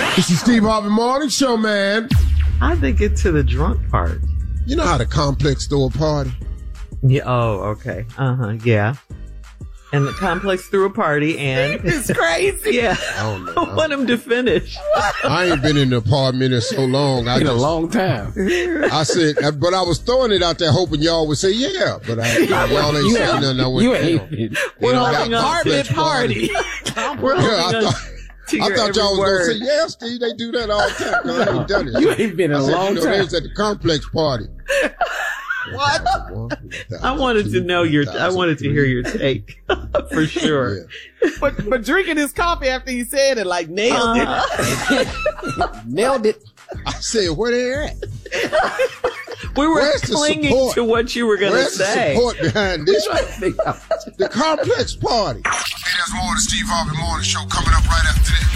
This is Steve Harvey Morning Show, man. How'd they get to the drunk part? You know how the complex throw a party? Yeah. Oh, okay. Yeah. And the complex threw a party and... It's crazy. Yeah. I don't know. I want him to finish. I ain't been in the apartment in so long. In a long time. I said, but I was throwing it out there hoping y'all would say yeah. But y'all ain't saying nothing. I went, You ain't. We're got holding on. Apartment party. We're holding Yeah, on to your I thought y'all was every going to say, yeah, Steve, they do that all the time. 'Cause I ain't done it. You ain't been in a long They time. was at the complex party. What? I wanted to know I wanted to hear your take for sure. Yeah. But drinking his coffee after he said it, like nailed it. Nailed it. I said, where they at? We were Where's the clinging support? to what you were going to Where's say. the support behind this? The complex party. Hey, there's more of the Steve Harvey Morning Show coming up right after this.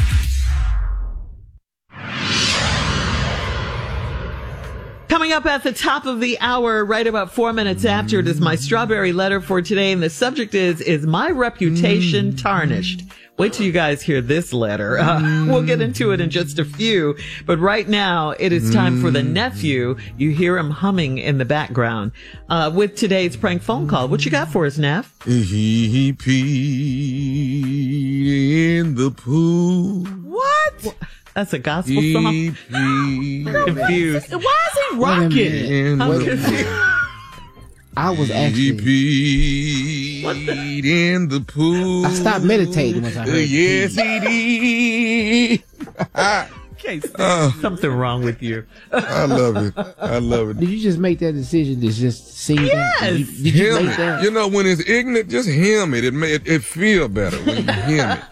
Coming up at the top of the hour, right about 4 minutes after, it is my strawberry letter for today. And the subject is my reputation tarnished? Wait till you guys hear this letter. We'll get into it in just a few. But right now, it is time for the nephew. You hear him humming in the background with today's prank phone call. What you got for us, Neff? He peed in the pool. What? That's a gospel song? He peed. Confused. Why is he rocking? in I'm the confused. I was He actually. peed in the pool. I stopped meditating once I heard. Yes, he did. Okay, something wrong with you. I love it. I love it. Did you just make that decision to just sing that? Yes. Did you Hymn make it. that? You know, when it's ignorant, just hymn it. It feel better when you hymn it.